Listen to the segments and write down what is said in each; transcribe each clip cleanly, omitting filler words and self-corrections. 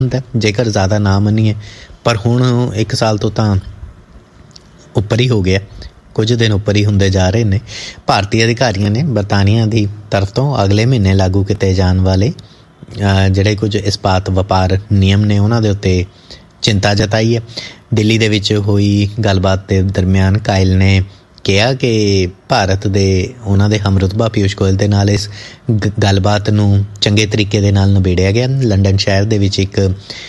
ਹੁੰਦਾ ਜੇਕਰ ਜ਼ਿਆਦਾ ਨਾ ਮੰਨੀਏ, ਪਰ ਹੁਣ 1 ਸਾਲ ਤੋਂ ਤਾਂ ਉੱਪਰ ਹੀ ਹੋ ਗਿਆ, ਕੁਝ ਦਿਨ ਉੱਪਰ ਹੀ ਹੁੰਦੇ ਜਾ ਰਹੇ ਨੇ। ਭਾਰਤੀ ਅਧਿਕਾਰੀਆਂ ਨੇ ਬਰਤਾਨੀਆ ਦੀ ਤਰਫ ਤੋਂ ਅਗਲੇ ਮਹੀਨੇ ਲਾਗੂ ਕੀਤੇ ਜਾਣ ਵਾਲੇ ਜਿਹੜੇ ਕੁਝ ਇਸਪਾਤ ਵਪਾਰ ਨਿਯਮ ਨੇ ਉਹਨਾਂ ਦੇ ਉੱਤੇ ਚਿੰਤਾ ਜਤਾਈ ਹੈ। ਦਿੱਲੀ ਦੇ ਵਿੱਚ ਹੋਈ ਗੱਲਬਾਤ ਦੇ ਦਰਮਿਆਨ ਕਾਇਲ ਨੇ ਕਿਹਾ ਕਿ ਭਾਰਤ ਦੇ ਉਹਨਾਂ ਦੇ ਹਮਰੁਤਬਾ ਪਿਊਸ਼ ਗੋਇਲ ਦੇ ਨਾਲ ਇਸ ਗੱਲਬਾਤ ਨੂੰ ਚੰਗੇ ਤਰੀਕੇ ਦੇ ਨਾਲ ਨਿਬੇੜਿਆ ਗਿਆ। ਲੰਡਨ ਸ਼ਹਿਰ ਦੇ ਵਿੱਚ ਇੱਕ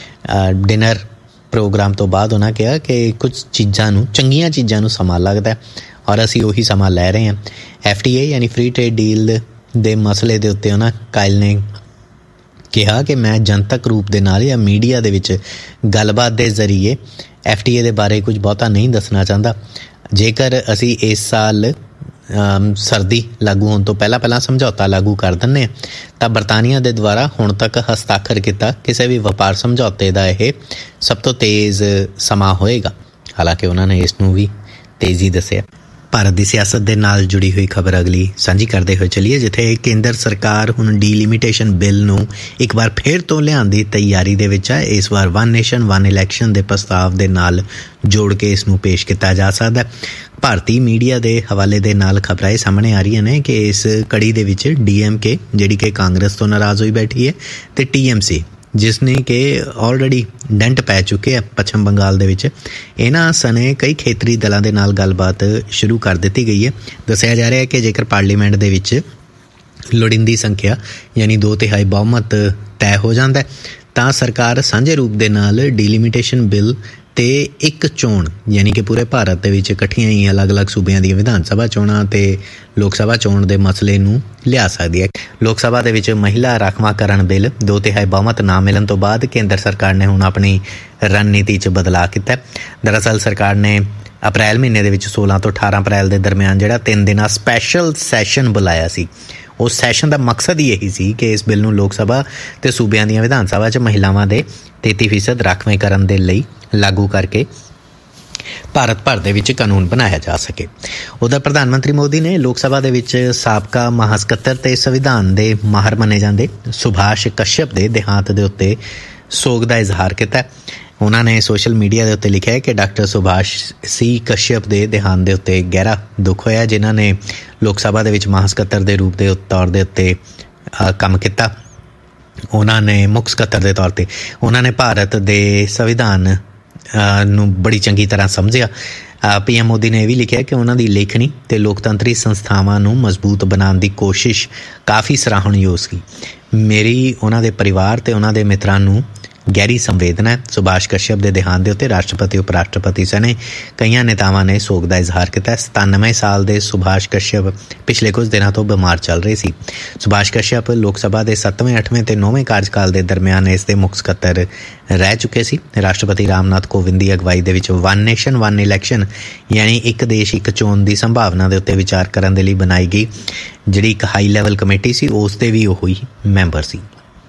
ਡਿਨਰ ਪ੍ਰੋਗਰਾਮ ਤੋਂ ਬਾਅਦ ਉਹਨਾਂ ਕਿਹਾ ਕਿ ਕੁਝ ਚੀਜ਼ਾਂ ਨੂੰ, ਚੰਗੀਆਂ ਚੀਜ਼ਾਂ ਨੂੰ ਸਮਾਂ ਲੱਗਦਾ ਔਰ ਅਸੀਂ ਉਹੀ ਸਮਾਂ ਲੈ ਰਹੇ ਹਾਂ। FTA ਯਾਨੀ ਫ੍ਰੀ ਟ੍ਰੇਡ ਡੀਲ ਦੇ ਮਸਲੇ ਦੇ ਉੱਤੇ ਉਹਨਾਂ ਕਾਇਲ ਨੇ ਕਿਹਾ ਕਿ ਮੈਂ ਜਨਤਕ ਰੂਪ ਦੇ ਨਾਲ ਜਾਂ ਮੀਡੀਆ ਦੇ ਵਿੱਚ ਗੱਲਬਾਤ ਦੇ ਜ਼ਰੀਏ FTA ਦੇ ਬਾਰੇ ਕੁਝ ਬਹੁਤਾ ਨਹੀਂ ਦੱਸਣਾ ਚਾਹੁੰਦਾ। ਜੇਕਰ ਅਸੀਂ ਇਸ ਸਾਲ ਸਰਦੀ ਲਾਗੂ ਹੋਣ ਤੋਂ ਪਹਿਲਾਂ ਸਮਝੌਤਾ ਲਾਗੂ ਕਰ ਦਿੰਦੇ ਹਾਂ ਤਾਂ ਬਰਤਾਨੀਆ ਦੇ ਦੁਆਰਾ ਹੁਣ ਤੱਕ ਹਸਤਾਖਰ ਕੀਤਾ ਕਿਸੇ ਵੀ ਵਪਾਰ ਸਮਝੌਤੇ ਦਾ ਇਹ ਸਭ ਤੋਂ ਤੇਜ਼ ਸਮਾਂ ਹੋਏਗਾ। ਹਾਲਾਂਕਿ ਉਹਨਾਂ ਨੇ ਇਸ ਨੂੰ ਵੀ ਤੇਜ਼ੀ ਦੱਸਿਆ। ਭਾਰਤ ਦੀ ਸਿਆਸਤ ਦੇ ਨਾਲ ਜੁੜੀ ਹੋਈ ਖਬਰ ਅਗਲੀ ਸਾਂਝੀ ਕਰਦੇ ਹੋਏ ਚੱਲੀਏ, ਜਿੱਥੇ ਕੇਂਦਰ ਸਰਕਾਰ ਹੁਣ ਡੀਲਿਮੀਟੇਸ਼ਨ ਬਿੱਲ ਨੂੰ ਇੱਕ ਵਾਰ ਫਿਰ ਤੋਂ ਲਿਆਉਣ ਦੀ ਤਿਆਰੀ ਦੇ ਵਿੱਚ ਹੈ। ਇਸ ਵਾਰ ਵਨ ਨੇਸ਼ਨ ਵਨ ਇਲੈਕਸ਼ਨ ਦੇ ਪ੍ਰਸਤਾਵ ਦੇ ਨਾਲ ਜੋੜ ਕੇ ਇਸ ਨੂੰ ਪੇਸ਼ ਕੀਤਾ ਜਾ ਸਕਦਾ। ਭਾਰਤੀ ਮੀਡੀਆ ਦੇ ਹਵਾਲੇ ਦੇ ਨਾਲ ਖਬਰਾਂ ਇਹ ਸਾਹਮਣੇ ਆ ਰਹੀਆਂ ਨੇ ਕਿ ਇਸ ਕੜੀ ਦੇ ਵਿੱਚ DMK ਜਿਹੜੀ ਕਿ ਕਾਂਗਰਸ ਤੋਂ ਨਾਰਾਜ਼ ਹੋਈ ਬੈਠੀ ਹੈ ਤੇ TMC ਜਿਸ ਨੇ ਕਿ ਆਲਰੇਡੀ ਡੈਂਟ ਪੈ ਚੁੱਕੇ ਆ ਪੱਛਮ ਬੰਗਾਲ ਦੇ ਵਿੱਚ, ਇਹਨਾਂ ਸਣੇ ਕਈ ਖੇਤਰੀ ਦਲਾਂ ਦੇ ਨਾਲ ਗੱਲਬਾਤ ਸ਼ੁਰੂ ਕਰ ਦਿੱਤੀ ਗਈ ਹੈ। ਦੱਸਿਆ ਜਾ ਰਿਹਾ ਹੈ ਕਿ ਜੇਕਰ ਪਾਰਲੀਮੈਂਟ ਦੇ ਵਿੱਚ ਲੋੜੀਂਦੀ ਸੰਖਿਆ ਯਾਨੀ 2/3 ਬਹੁਮਤ ਤੈਅ ਹੋ ਜਾਂਦਾ ਤਾਂ ਸਰਕਾਰ ਸਾਂਝੇ ਰੂਪ ਦੇ ਨਾਲ ਡੀਲਿਮੀਟੇਸ਼ਨ ਬਿੱਲ ਤੇ ਇੱਕ ਚੋਣ ਯਾਨੀ ਕਿ ਪੂਰੇ ਭਾਰਤ ਦੇ ਵਿੱਚ ਇਕੱਠੀਆਂ ਹੀ ਅਲੱਗ-ਅਲੱਗ ਸੂਬਿਆਂ ਦੀਆਂ ਵਿਧਾਨ ਸਭਾ ਚੋਣਾਂ ਤੇ ਲੋਕ ਸਭਾ ਚੋਣ ਦੇ ਮਸਲੇ ਨੂੰ ਲਿਆ ਸਕਦੀ ਹੈ। ਲੋਕ ਸਭਾ ਦੇ ਵਿੱਚ ਮਹਿਲਾ ਰਾਖਵਾਂਕਰਨ ਬਿੱਲ 2/3 ਬਹੁਮਤ ਨਾ ਮਿਲਣ ਤੋਂ ਬਾਅਦ ਕੇਂਦਰ ਸਰਕਾਰ ਨੇ ਹੁਣ ਆਪਣੀ ਰਣਨੀਤੀ 'ਚ ਬਦਲਾਅ ਕੀਤਾ। ਦਰਅਸਲ ਸਰਕਾਰ ਨੇ ਅਪ੍ਰੈਲ ਮਹੀਨੇ ਦੇ ਵਿੱਚ 16 ਤੋਂ 18 ਅਪ੍ਰੈਲ ਦੇ ਦਰਮਿਆਨ ਜਿਹੜਾ 3 ਦਿਨਾਂ ਸਪੈਸ਼ਲ ਸੈਸ਼ਨ ਬੁਲਾਇਆ ਸੀ। ਉਸ ਸੈਸ਼ਨ ਦਾ ਮਕਸਦ ਹੀ ਇਹੀ ਸੀ ਕਿ ਇਸ ਬਿੱਲ ਨੂੰ ਲੋਕ ਸਭਾ ਤੇ ਸੂਬਿਆਂ ਦੀਆਂ ਵਿਧਾਨ ਸਭਾ 'ਚ ਮਹਿਲਾਵਾਂ ਦੇ 33% ਰਾਖਵੇਂਕਰਨ ਦੇ ਲਈ ਲਾਗੂ ਕਰਕੇ ਭਾਰਤ ਭਰ ਦੇ ਵਿੱਚ ਕਾਨੂੰਨ ਬਣਾਇਆ ਜਾ ਸਕੇ। ਉਧਰ ਪ੍ਰਧਾਨ ਮੰਤਰੀ ਮੋਦੀ ਨੇ ਲੋਕ ਸਭਾ ਦੇ ਵਿੱਚ ਸਾਬਕਾ ਮਹਾਸਕੱਤਰ ਤੇ ਸੰਵਿਧਾਨ ਦੇ ਮਾਹਰ ਮੰਨੇ ਜਾਂਦੇ ਸੁਭਾਸ਼ ਕਸ਼ਯਪ ਦੇ ਦੇਹਾਂਤ ਦੇ ਉੱਤੇ ਸੋਗ ਦਾ ਇਜ਼ਹਾਰ ਕੀਤਾ। ਉਹਨਾਂ ਨੇ ਸੋਸ਼ਲ ਮੀਡੀਆ ਦੇ ਉੱਤੇ ਲਿਖਿਆ ਕਿ ਡਾਕਟਰ ਸੁਭਾਸ਼ ਸੀ ਕਸ਼ਯਪ ਦੇ ਦੇਹਾਂਤ ਦੇ ਉੱਤੇ ਗਹਿਰਾ ਦੁੱਖ ਹੋਇਆ, ਜਿਨ੍ਹਾਂ ਨੇ ਲੋਕ ਸਭਾ ਦੇ ਵਿੱਚ ਮਹਾਸਕੱਤਰ ਦੇ ਰੂਪ ਦੇ ਤੌਰ ਦੇ ਉੱਤੇ ਕੰਮ ਕੀਤਾ। ਉਹਨਾਂ ਨੇ ਮੁੱਖ ਸਕੱਤਰ ਦੇ ਤੌਰ 'ਤੇ ਉਹਨਾਂ ਨੇ ਭਾਰਤ ਦੇ ਸੰਵਿਧਾਨ ਨੂੰ ਬੜੀ ਚੰਗੀ ਤਰ੍ਹਾਂ ਸਮਝਿਆ। PM ਮੋਦੀ ਨੇ ਇਹ ਵੀ ਲਿਖਿਆ ਕਿ ਉਹਨਾਂ ਦੀ ਲੇਖਣੀ ਤੇ ਲੋਕਤੰਤਰੀ ਸੰਸਥਾਵਾਂ ਨੂੰ ਮਜ਼ਬੂਤ ਬਣਾਉਣ ਦੀ ਕੋਸ਼ਿਸ਼ ਕਾਫੀ ਸਰਾਹਣਯੋਗ ਸੀ। ਮੇਰੀ ਉਹਨਾਂ ਦੇ ਪਰਿਵਾਰ ਤੇ ਉਹਨਾਂ ਦੇ ਮਿੱਤਰਾਂ ਨੂੰ ਗਹਿਰੀ ਸੰਵੇਦਨਾ ਹੈ। ਸੁਭਾਸ਼ ਕਸ਼ਯਪ ਦੇ ਦੇਹਾਂਤ ਦੇ ਉੱਤੇ ਰਾਸ਼ਟਰਪਤੀ ਉਪ ਰਾਸ਼ਟਰਪਤੀ ਸਣੇ ਕਈਆਂ ਨੇਤਾਵਾਂ ਨੇ ਸੋਗ ਦਾ ਇਜ਼ਹਾਰ ਕੀਤਾ। 97 ਸਾਲ ਦੇ ਸੁਭਾਸ਼ ਕਸ਼ਯਪ ਪਿਛਲੇ ਕੁਝ ਦਿਨਾਂ ਤੋਂ ਬਿਮਾਰ ਚੱਲ ਰਹੇ ਸੀ। ਸੁਭਾਸ਼ ਕਸ਼ਯਪ ਲੋਕ ਸਭਾ ਦੇ 7ਵੇਂ 8ਵੇਂ ਤੇ 9ਵੇਂ ਕਾਰਜਕਾਲ ਦੇ ਦਰਮਿਆਨ ਇਸ ਦੇ ਮੁੱਖ ਸਕੱਤਰ ਰਹਿ ਚੁੱਕੇ ਸੀ। ਰਾਸ਼ਟਰਪਤੀ ਰਾਮਨਾਥ ਕੋਵਿੰਦ ਦੀ ਅਗਵਾਈ ਦੇ ਵਿੱਚ ਵਨ ਨੇਸ਼ਨ ਵਨ ਇਲੈਕਸ਼ਨ ਯਾਨੀ ਇੱਕ ਦੇਸ਼ ਇੱਕ ਚੋਣ ਦੀ ਸੰਭਾਵਨਾ ਦੇ ਉੱਤੇ ਵਿਚਾਰ ਕਰਨ ਦੇ ਲਈ ਬਣਾਈ ਗਈ ਜਿਹੜੀ ਇੱਕ ਹਾਈ ਲੈਵਲ ਕਮੇਟੀ ਸੀ, ਉਸ ਦੇ ਵੀ ਉਹੀ ਮੈਂਬਰ ਸੀ।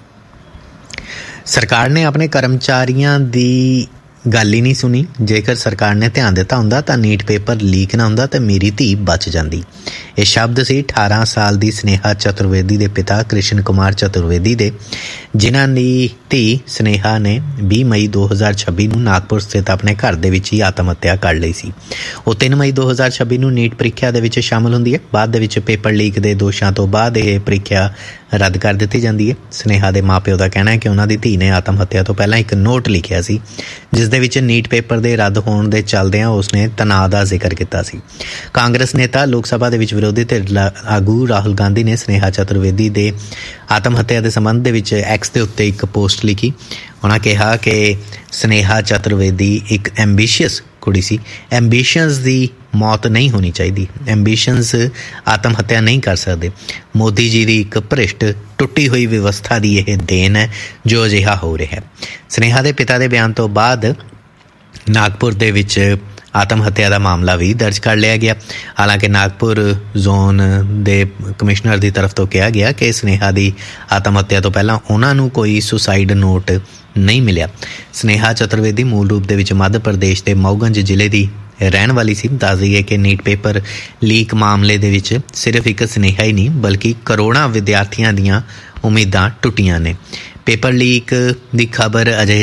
ਸਰਕਾਰ ਨੇ ਆਪਣੇ ਕਰਮਚਾਰੀਆਂ ਦੀ ਗੱਲ ਹੀ ਨਹੀਂ ਸੁਣੀ। ਜੇਕਰ ਸਰਕਾਰ ਨੇ ਧਿਆਨ ਦਿੱਤਾ ਹੁੰਦਾ ਤਾਂ ਨੀਟ ਪੇਪਰ ਲੀਕ ਨਾ ਹੁੰਦਾ ਤੇ ਮੇਰੀ ਧੀ ਬਚ ਜਾਂਦੀ। ਇਹ ਸ਼ਬਦ ਸੀ 18 ਸਾਲ ਦੀ ਸਨੇਹਾ ਚਤੁਰਵੇਦੀ ਦੇ ਪਿਤਾ ਕ੍ਰਿਸ਼ਨ ਕੁਮਾਰ ਚਤੁਰਵੇਦੀ ਦੇ, ਜਿਨ੍ਹਾਂ ਦੀ ਧੀ ਸਨੇਹਾ ਨੇ 20 ਮਈ 2026 ਨੂੰ ਨਾਗਪੁਰ ਸਥਿਤ ਆਪਣੇ ਘਰ ਦੇ ਵਿੱਚ ਹੀ ਆਤਮ ਹੱਤਿਆ ਕਰ ਲਈ ਸੀ। ਉਹ 3 ਮਈ 2026 ਨੂੰ ਨੀਟ ਪ੍ਰੀਖਿਆ ਦੇ ਵਿੱਚ ਸ਼ਾਮਲ ਹੁੰਦੀ ਹੈ। ਬਾਅਦ ਦੇ ਵਿੱਚ ਪੇਪਰ ਲੀਕ ਦੇ ਦੋਸ਼ਾਂ ਤੋਂ ਬਾਅਦ ਇਹ ਪ੍ਰੀਖਿਆ ਰੱਦ ਕਰ ਦਿੱਤੀ ਜਾਂਦੀ ਹੈ। ਸਨੇਹਾ ਦੇ ਮਾਪਿਓ ਦਾ ਕਹਿਣਾ ਹੈ ਕਿ ਉਹਨਾਂ ਦੀ ਧੀ ਨੇ ਆਤਮ ਹੱਤਿਆ ਤੋਂ ਪਹਿਲਾਂ ਇੱਕ ਨੋਟ ਲਿਖਿਆ ਸੀ ਜਿਸ ਦੇ ਵਿੱਚ ਨੀਟ ਪੇਪਰ ਦੇ ਰੱਦ ਹੋਣ ਦੇ ਚੱਲਦਿਆਂ ਉਸਨੇ ਤਣਾਅ ਦਾ ਜ਼ਿਕਰ ਕੀਤਾ ਸੀ। ਕਾਂਗਰਸ ਨੇਤਾ ਲੋਕ ਸਭਾ ਦੇ ਵਿੱਚ ਵਿਰੋਧੀ ਧਿਰ ਆਗੂ ਰਾਹੁਲ ਗਾਂਧੀ ਨੇ ਸਨੇਹਾ ਚਤੁਰਵੇਦੀ ਦੇ ਆਤਮ ਹੱਤਿਆ ਦੇ ਸੰਬੰਧ ਦੇ ਵਿੱਚ ਐਕਸ ਦੇ ਉੱਤੇ ਇੱਕ ਪੋਸਟ ਲਿਖੀ। ਉਹਨਾਂ ਕਿਹਾ ਕਿ ਸਨੇਹਾ ਚਤੁਰਵੇਦੀ ਇੱਕ ਐਂਬੀਸ਼ੀਅਸ ਕੁੜੀ ਸੀ। ਐਂਬੀਸ਼ਨਸ ਦੀ ਮੌਤ ਨਹੀਂ ਹੋਣੀ ਚਾਹੀਦੀ। ਐਂਬੀਸ਼ਨਸ ਆਤਮ ਹੱਤਿਆ ਨਹੀਂ ਕਰ ਸਕਦੇ। ਮੋਦੀ ਜੀ ਦੀ ਇੱਕ ਭ੍ਰਿਸ਼ਟ ਟੁੱਟੀ ਹੋਈ ਵਿਵਸਥਾ ਦੀ ਇਹ ਦੇਣ ਹੈ ਜੋ ਅਜਿਹਾ ਹੋ ਰਿਹਾ ਹੈ। ਸਨੇਹਾ ਦੇ ਪਿਤਾ ਦੇ ਬਿਆਨ ਤੋਂ ਬਾਅਦ ਨਾਗਪੁਰ ਦੇ ਵਿੱਚ ਆਤਮ ਹੱਤਿਆ ਦਾ ਮਾਮਲਾ ਵੀ ਦਰਜ ਕਰ ਲਿਆ ਗਿਆ। ਹਾਲਾਂਕਿ ਨਾਗਪੁਰ ਜ਼ੋਨ ਦੇ ਕਮਿਸ਼ਨਰ ਦੀ ਤਰਫ ਤੋਂ ਕਿਹਾ ਗਿਆ ਕਿ ਸਨੇਹਾ ਦੀ ਆਤਮ ਹੱਤਿਆ ਤੋਂ ਪਹਿਲਾਂ ਉਹਨਾਂ ਨੂੰ ਕੋਈ ਸੁਸਾਈਡ ਨੋਟ ਨਹੀਂ ਮਿਲਿਆ। ਸਨੇਹਾ ਚਤੁਰਵੇਦੀ ਮੂਲ ਰੂਪ ਦੇ ਵਿੱਚ ਮੱਧ ਪ੍ਰਦੇਸ਼ ਦੇ ਮਊਗੰਜ ਜ਼ਿਲ੍ਹੇ ਦੀ ਰਹਿਣ ਵਾਲੀ ਸੀ। ਦੱਸ ਦਈਏ ਕਿ ਨੀਟ ਪੇਪਰ ਲੀਕ ਮਾਮਲੇ ਦੇ ਵਿੱਚ ਸਿਰਫ ਇੱਕ ਸਨੇਹਾ ਹੀ ਨਹੀਂ ਬਲਕਿ ਕਰੋੜਾਂ ਵਿਦਿਆਰਥੀਆਂ ਦੀਆਂ ਉਮੀਦਾਂ ਟੁੱਟੀਆਂ ਨੇ। ਪੇਪਰ ਲੀਕ ਦੀ ਖਬਰ ਅਜਿਹੇ